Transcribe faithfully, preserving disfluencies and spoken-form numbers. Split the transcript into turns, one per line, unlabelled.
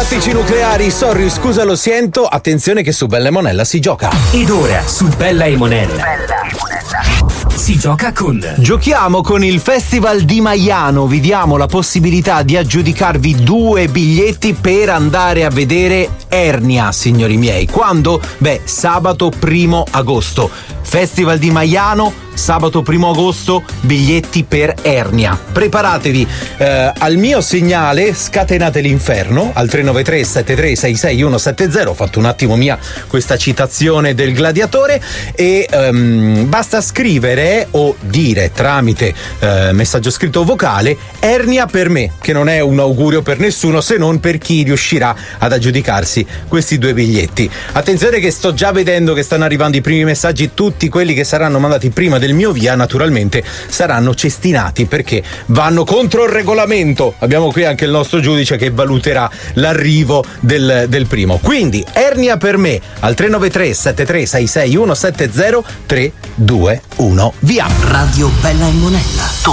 Tattici nucleari, sorry, scusa, lo sento. Attenzione che su Bella e Monella si gioca.
Ed ora su Bella e Monella si gioca con.
Giochiamo con il Festival di Maiano. Vi diamo la possibilità di aggiudicarvi due biglietti per andare a vedere Ernia, signori miei. Quando? Beh, sabato primo agosto. Festival di Maiano, sabato primo agosto, biglietti per Ernia. Preparatevi eh, al mio segnale, scatenate l'inferno al tre nove tre sette tre sei sei uno sette zero. Ho fatto un attimo mia questa citazione del gladiatore e um, basta scrivere o dire tramite eh, messaggio scritto o vocale Ernia per me, che non è un augurio per nessuno se non per chi riuscirà ad aggiudicarsi questi due biglietti. Attenzione che sto già vedendo che stanno arrivando i primi messaggi. Tutti quelli che saranno mandati prima del mio via naturalmente saranno cestinati perché vanno contro il regolamento. Abbiamo qui anche il nostro giudice che valuterà l'arrivo del, del primo. Quindi Ernia per me al tre nove tre sette tre sei sei uno sette zero. Tre due uno via.
Radio Bella e Monella.